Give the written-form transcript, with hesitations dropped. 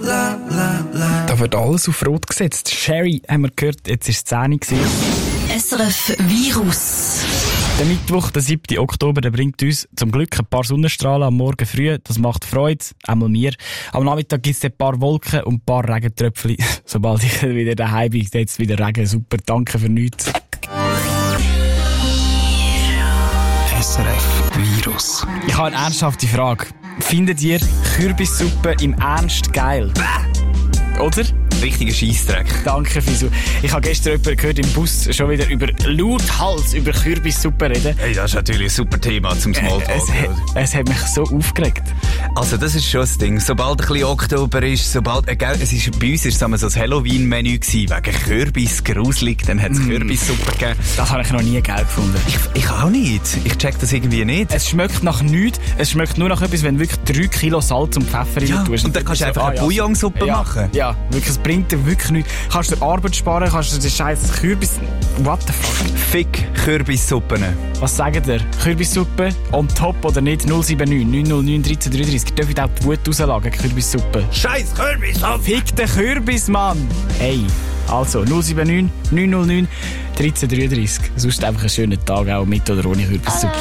Da wird alles auf Rot gesetzt. Sherry haben wir gehört, jetzt ist es 10 Uhr gewesen. SRF Virus. Der Mittwoch, der 7. Oktober, der bringt uns zum Glück ein paar Sonnenstrahlen am Morgen früh. Das macht Freude, einmal mir. Am Nachmittag gibt es ein paar Wolken und ein paar Regentröpfchen. Sobald ich wieder daheim bin, jetzt wieder Regen. Super, danke für nichts. SRF Virus. Ich habe eine ernsthafte Frage. Findet ihr Kürbissuppe im Ernst geil? Oder? Richtiger Scheissdreck. Danke, Fisu. Ich habe gestern jemanden gehört im Bus schon wieder lauthals über Kürbissuppe reden. Hey, das ist natürlich ein super Thema zum Smalltalk. Es hat mich so aufgeregt. Also das ist schon das Ding. Sobald ein bisschen Oktober ist, es ist, bei uns war es einmal so ein Halloween-Menü gewesen, wegen Kürbis gruselig, dann hat es Kürbissuppe gegeben. Das habe ich noch nie geil gefunden. Ich auch nicht. Ich check das irgendwie nicht. Es schmeckt nach nichts. Es schmeckt nur nach etwas, wenn du wirklich 3 Kilo Salz und Pfeffer rein tust. Und dann kannst du einfach eine Bouillonsuppe machen. Ja, wirklich, es bringt dir wirklich nichts. Kannst du Arbeit sparen, kannst du den scheiß Kürbis... What the fuck? Fick Kürbissuppen. Was sagt ihr? Kürbissuppe on top oder nicht? 079 909 1333. Ihr dürft auch die Wut rauslagen, Kürbissuppe. Scheiß Kürbissuppe! Fick den Kürbis, Mann! Hey, also 079 909 1333. Sonst einfach einen schönen Tag, auch mit oder ohne Kürbissuppe.